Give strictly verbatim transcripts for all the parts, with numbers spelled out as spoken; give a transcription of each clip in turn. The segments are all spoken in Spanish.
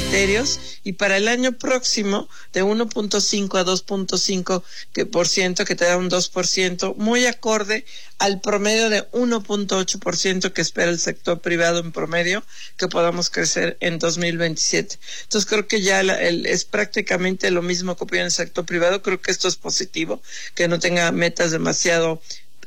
criterios, y para el año próximo de uno punto cinco a dos punto cinco por ciento, que te da un dos por ciento, muy acorde al promedio de uno punto ocho por ciento que espera el sector privado en promedio, que podamos crecer en dos mil veintisiete. Entonces creo que ya la, el, es prácticamente lo mismo que opina el sector privado. Creo que esto es positivo, que no tenga metas demasiado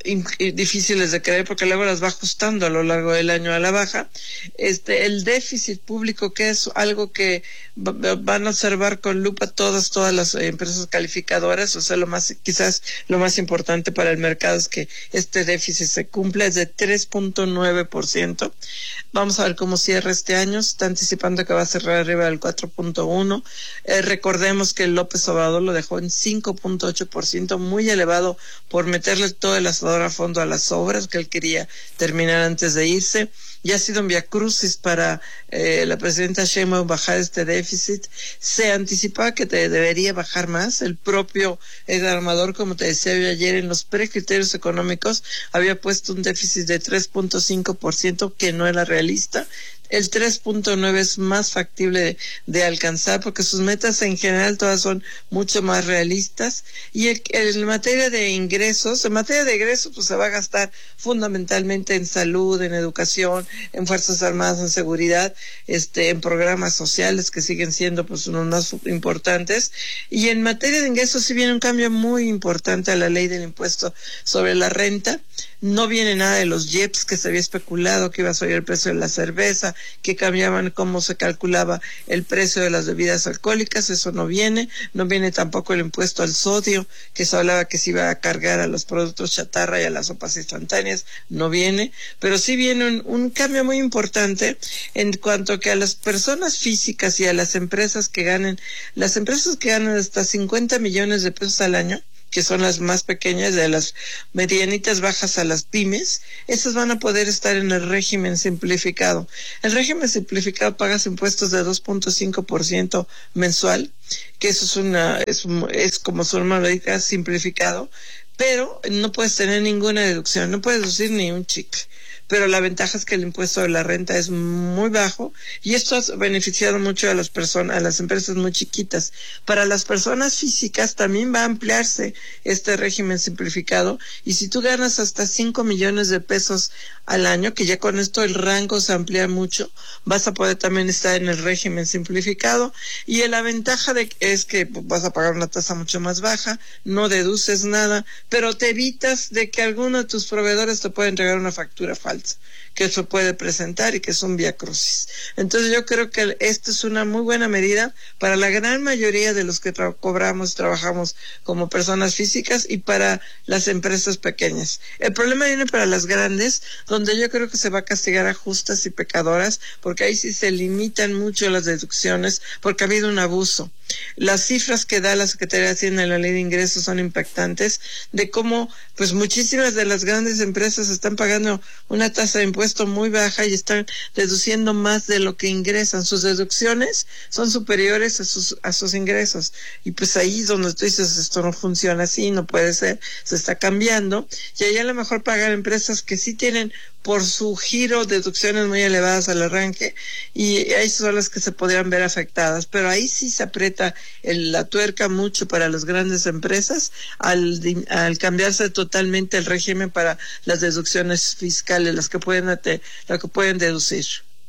difíciles de creer, porque luego las va ajustando a lo largo del año a la baja. Este, el déficit público, que es algo que van a observar con lupa todas, todas las empresas calificadoras, o sea, lo más, quizás lo más importante para el mercado es que este déficit se cumpla, es de tres punto nueve por ciento. Vamos a ver cómo cierra este año. Se está anticipando que va a cerrar arriba del cuatro punto uno. Eh, recordemos que López Obrador lo dejó en cinco punto ocho por ciento, muy elevado por meterle todo el asador a fondo a las obras que él quería terminar antes de irse. Ya ha sido un viacrucis para eh, la presidenta Sheinbaum bajar este déficit. Se anticipaba que te debería bajar más. El propio Edgar Armador, como te decía yo ayer, en los precriterios económicos había puesto un déficit de tres punto cinco por ciento, que no era realista. El tres punto nueve es más factible de, de alcanzar, porque sus metas en general todas son mucho más realistas. Y el, en materia de ingresos, en materia de ingresos, pues se va a gastar fundamentalmente en salud, en educación, en Fuerzas Armadas, en seguridad, este, en programas sociales que siguen siendo pues unos más importantes. Y en materia de ingresos sí viene un cambio muy importante a la ley del impuesto sobre la renta. No viene nada de los I E P S que se había especulado que iba a subir el precio de la cerveza, que cambiaban cómo se calculaba el precio de las bebidas alcohólicas. Eso no viene. No viene tampoco el impuesto al sodio, que se hablaba que se iba a cargar a los productos chatarra y a las sopas instantáneas. No viene. Pero sí viene un, un cambio muy importante en cuanto que a las personas físicas y a las empresas que ganen, las empresas que ganan hasta cincuenta millones de pesos al año, que son las más pequeñas, de las medianitas bajas a las pymes, esas van a poder estar en el régimen simplificado. El régimen simplificado pagas impuestos de dos punto cinco por ciento mensual, que eso es una, es, un, es como su normalidad simplificado, pero no puedes tener ninguna deducción, no puedes deducir ni un chicle. Pero la ventaja es que el impuesto de la renta es muy bajo, y esto ha beneficiado mucho a las personas, a las empresas muy chiquitas. Para las personas físicas también va a ampliarse este régimen simplificado, y si tú ganas hasta cinco millones de pesos al año, que ya con esto el rango se amplía mucho, vas a poder también estar en el régimen simplificado. Y la ventaja de, es que vas a pagar una tasa mucho más baja, no deduces nada, pero te evitas de que alguno de tus proveedores te pueda entregar una factura falsa, que eso puede presentar y que es un viacrucis. Entonces yo creo que esta es una muy buena medida para la gran mayoría de los que tra- cobramos, trabajamos como personas físicas, y para las empresas pequeñas. El problema viene para las grandes, donde yo creo que se va a castigar a justas y pecadoras, porque ahí sí se limitan mucho las deducciones, porque ha habido un abuso. Las cifras que da la Secretaría de Hacienda en la Ley de Ingresos son impactantes, de cómo pues muchísimas de las grandes empresas están pagando una tasa de impuesto muy baja y están deduciendo más de lo que ingresan. Sus deducciones son superiores a sus a sus ingresos, y pues ahí es donde tú dices, esto no funciona así, no puede ser, se está cambiando. Y ahí a lo mejor pagar empresas que sí tienen por su giro deducciones muy elevadas al arranque, y ahí son las que se podrían ver afectadas. Pero ahí sí se aprieta el, la tuerca mucho para las grandes empresas al, al cambiarse totalmente el régimen para las deducciones fiscales, las que pueden las que pueden deducir.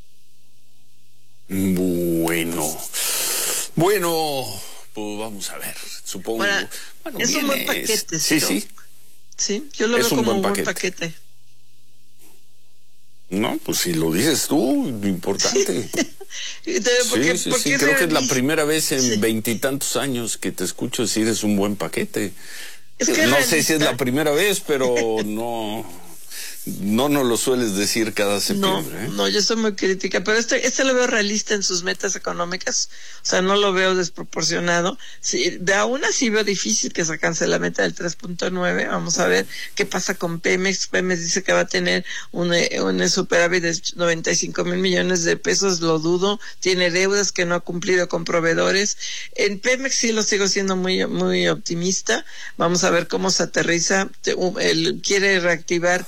Bueno, bueno, pues vamos a ver, supongo. Bueno, bueno, es viene, un buen paquete, sí, ¿no? sí. Sí, yo lo es veo un como buen un paquete. buen paquete. No, pues si lo dices tú, lo importante. porque, sí, sí, porque sí, creo que es la mis... primera vez en sí. veintitantos años que te escucho decir es un buen paquete. Es que no realista. sé si es la primera vez, pero no... No nos lo sueles decir cada septiembre. No, ¿eh? no, yo soy muy crítica, pero este, este lo veo realista en sus metas económicas, o sea, no lo veo desproporcionado. Sí, de aún así veo difícil que se alcance la meta del tres punto nueve. Vamos a ver qué pasa con Pemex. Pemex dice que va a tener un, un superávit de noventa y cinco mil millones de pesos, lo dudo. Tiene deudas que no ha cumplido con proveedores. En Pemex sí lo sigo siendo muy, muy optimista. Vamos a ver cómo se aterriza. Él quiere reactivar la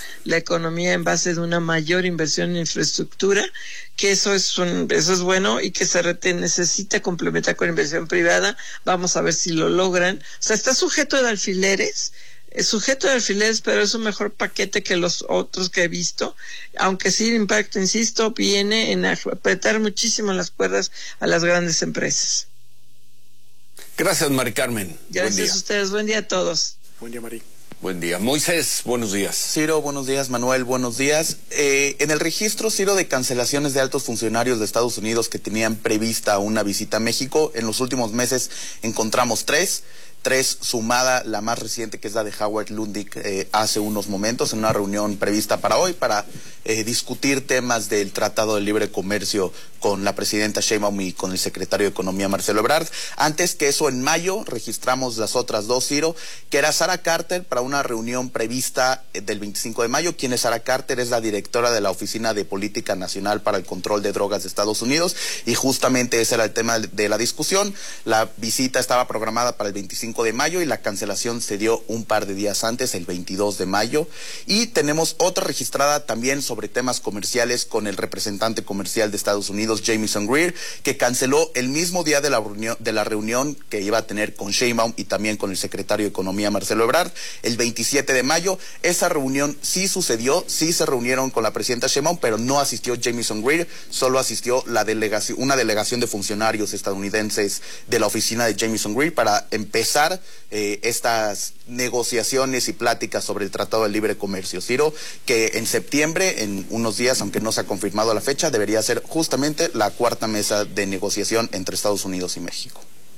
economía en base de una mayor inversión en infraestructura, que eso es un, eso es bueno y que se rete, necesita complementar con inversión privada. Vamos a ver si lo logran. O sea, está sujeto de alfileres, es sujeto de alfileres, pero es un mejor paquete que los otros que he visto, aunque sí el impacto, insisto, viene en apretar muchísimo las cuerdas a las grandes empresas. Gracias, Mari Carmen. Gracias a ustedes, buen día a todos. Buen día, Mari. Buen día. Moisés, buenos días. Ciro, buenos días. Manuel, buenos días. Eh, en el registro, Ciro, de cancelaciones de altos funcionarios de Estados Unidos que tenían prevista una visita a México, en los últimos meses encontramos tres. Tres, sumada la más reciente, que es la de Howard Lutnick, eh, hace unos momentos, en una reunión prevista para hoy, para eh, discutir temas del Tratado de Libre Comercio con la presidenta Sheinbaum y con el secretario de Economía, Marcelo Ebrard. Antes que eso, en mayo, registramos las otras dos, Ciro, que era Sarah Carter, para una reunión prevista eh, del veinticinco de mayo. Quien es Sarah Carter es la directora de la Oficina de Política Nacional para el Control de Drogas de Estados Unidos, y justamente ese era el tema de la discusión. La visita estaba programada para el veinticinco de mayo y la cancelación se dio un par de días antes, el veintidós de mayo. Y tenemos otra registrada también sobre temas comerciales con el representante comercial de Estados Unidos, Jamieson Greer, que canceló el mismo día de la reunión, de la reunión que iba a tener con Sheinbaum y también con el secretario de Economía, Marcelo Ebrard, el veintisiete de mayo. Esa reunión sí sucedió, sí se reunieron con la presidenta Sheinbaum, pero no asistió Jamieson Greer, solo asistió la delegación, una delegación de funcionarios estadounidenses de la oficina de Jamieson Greer para empezar Eh, estas negociaciones y pláticas sobre el Tratado de Libre Comercio, Ciro, que en septiembre, en unos días, aunque no se ha confirmado la fecha, debería ser justamente la cuarta mesa de negociación entre Estados Unidos y México.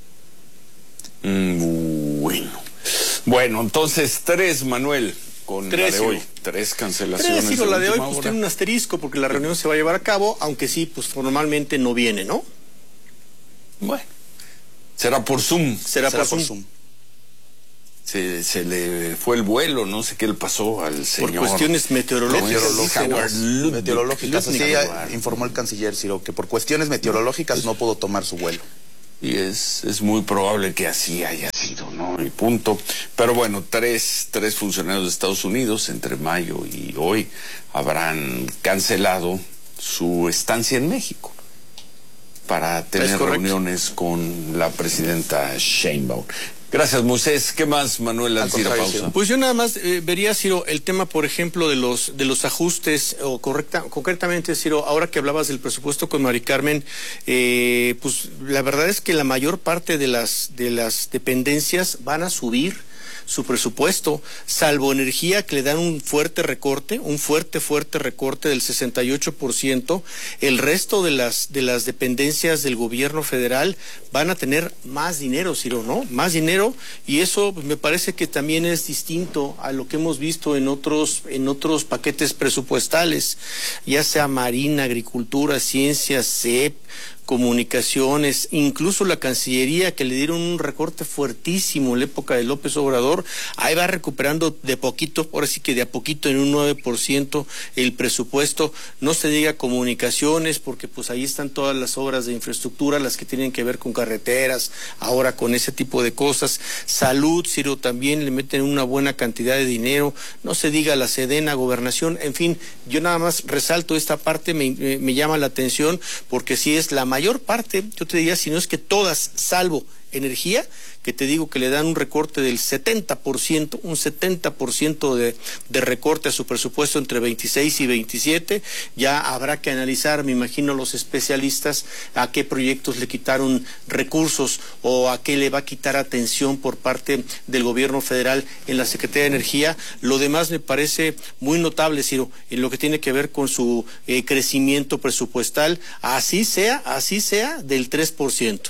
Mm, bueno. Bueno, entonces tres, Manuel, con tres, la de hoy. Ciro. Tres cancelaciones. Tres, Ciro, la de hoy última pues hora. tiene un asterisco porque la reunión se va a llevar a cabo, aunque sí, pues formalmente no viene, ¿no? Bueno. Será por Zoom. Será, Será por, por Zoom. Zoom. Se, se le fue el vuelo, no sé qué le pasó al señor. Por cuestiones meteorológicas. Howard Lutnick. Meteorológicas, así Lutnick. informó el canciller, Ciro, que por cuestiones meteorológicas no pudo tomar su vuelo. Y es, es muy probable que así haya sido, ¿no? Y punto. Pero bueno, tres, tres funcionarios de Estados Unidos entre mayo y hoy habrán cancelado su estancia en México para tener reuniones con la presidenta Sheinbaum. Gracias, Moisés. ¿Qué más, Manuel, antes de ir a pausa? Pues yo nada más eh, vería, Ciro, el tema, por ejemplo, de los de los ajustes, o correcta, concretamente, Ciro, ahora que hablabas del presupuesto con Mari Carmen, eh, pues la verdad es que la mayor parte de las de las dependencias van a subir su presupuesto, salvo energía, que le dan un fuerte recorte, un fuerte, fuerte recorte del sesenta y ocho por ciento. El resto de las de las dependencias del gobierno federal van a tener más dinero, Ciro, ¿no? Más dinero, y eso pues, me parece que también es distinto a lo que hemos visto en otros en otros paquetes presupuestales, ya sea Marina, Agricultura, Ciencias, C E P, Comunicaciones, incluso la Cancillería, que le dieron un recorte fuertísimo en la época de López Obrador. Ahí va recuperando de poquito, ahora sí que de a poquito, en un nueve por ciento el presupuesto. No se diga Comunicaciones, porque pues ahí están todas las obras de infraestructura, las que tienen que ver con carreteras, ahora con ese tipo de cosas. Salud, Ciro, también le meten una buena cantidad de dinero. No se diga la Sedena, Gobernación, en fin, yo nada más resalto esta parte, me, me, me llama la atención, porque sí es la mayor parte, yo te diría, si no es que todas, salvo energía, que te digo que le dan un recorte del setenta por ciento, un setenta por ciento de, de recorte a su presupuesto entre veintiséis y veintisiete. Ya habrá que analizar, me imagino, los especialistas a qué proyectos le quitaron recursos o a qué le va a quitar atención por parte del gobierno federal en la Secretaría de Energía. Lo demás me parece muy notable, Ciro, en lo que tiene que ver con su eh, crecimiento presupuestal, así sea, así sea, del tres por ciento.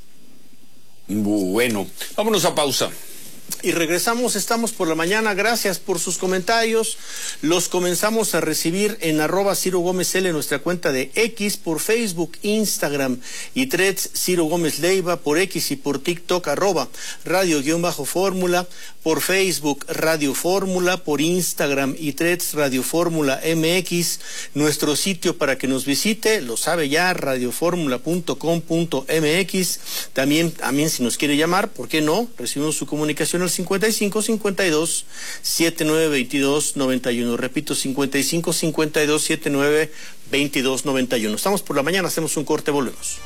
Bueno, vámonos a pausa. Y regresamos, estamos por la mañana. Gracias por sus comentarios. Los comenzamos a recibir en arroba Ciro Gómez L, nuestra cuenta de X, por Facebook, Instagram y Threads, Ciro Gómez Leiva, por X y por TikTok, arroba Radio-Fórmula, por Facebook, Radio Fórmula, por Instagram y Threads, Radio Fórmula M X, nuestro sitio para que nos visite, lo sabe ya, radioformula punto com punto m x. También, también si nos quiere llamar, ¿por qué no? Recibimos su comunicación información al cincuenta y cinco cincuenta y dos setenta y nueve veintidós noventa y uno. Repito, cincuenta y cinco cincuenta y dos setenta y nueve veintidós noventa y uno. Estamos por la mañana, hacemos un corte, volvemos.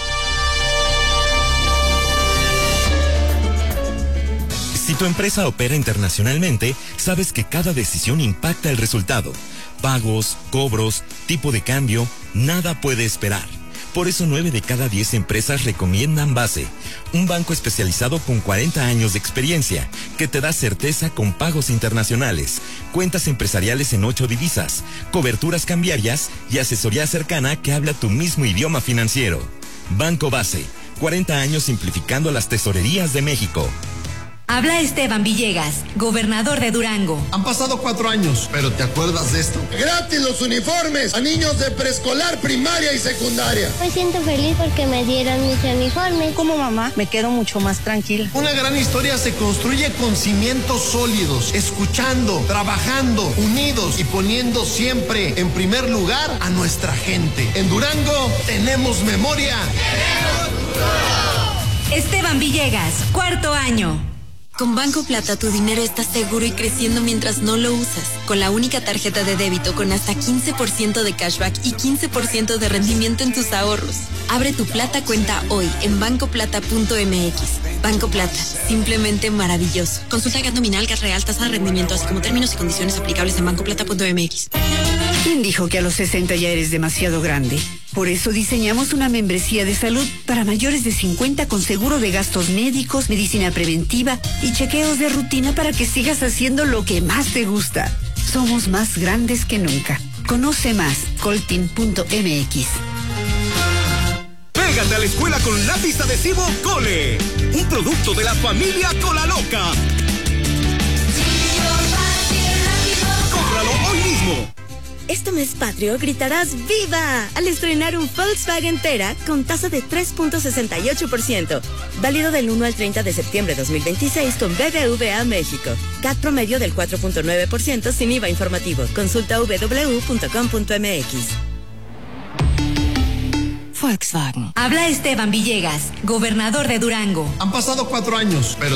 Si tu empresa opera internacionalmente, sabes que cada decisión impacta el resultado. Pagos, cobros, tipo de cambio, nada puede esperar. Por eso nueve de cada diez empresas recomiendan Base, un banco especializado con cuarenta años de experiencia, que te da certeza con pagos internacionales, cuentas empresariales en ocho divisas, coberturas cambiarias y asesoría cercana que habla tu mismo idioma financiero. Banco Base, cuarenta años simplificando las tesorerías de México. Habla Esteban Villegas, gobernador de Durango. Han pasado cuatro años, pero ¿te acuerdas de esto? Gratis los uniformes a niños de preescolar, primaria y secundaria. Me siento feliz porque me dieron mis uniformes. Como mamá, me quedo mucho más tranquila. Una gran historia se construye con cimientos sólidos, escuchando, trabajando, unidos y poniendo siempre en primer lugar a nuestra gente. En Durango tenemos memoria. ¡Tenemos futuro! Esteban Villegas, cuarto año. Con Banco Plata tu dinero está seguro y creciendo mientras no lo usas. Con la única tarjeta de débito con hasta quince por ciento de cashback y quince por ciento de rendimiento en tus ahorros. Abre tu Plata cuenta hoy en banco plata punto m x. Banco Plata, simplemente maravilloso. Consulta el gas nominal, gas real, tasa de rendimiento, así como términos y condiciones aplicables en banco plata punto m x. ¿Quién dijo que a los sesenta ya eres demasiado grande? Por eso diseñamos una membresía de salud para mayores de cincuenta con seguro de gastos médicos, medicina preventiva y chequeos de rutina para que sigas haciendo lo que más te gusta. Somos más grandes que nunca. Conoce más, coltin punto m x. Pégate a la escuela con lápiz adhesivo Cole, un producto de la familia Colaloca. Cómpralo hoy mismo. Este mes patrio gritarás ¡Viva! Al estrenar un Volkswagen Tera con tasa de tres punto sesenta y ocho por ciento. Válido del uno al treinta de septiembre de dos mil veintiséis con B B V A México. C A T promedio del cuatro punto nueve por ciento sin I V A informativo. Consulta w w w punto com punto m x. Volkswagen. Habla Esteban Villegas, gobernador de Durango. Han pasado cuatro años, pero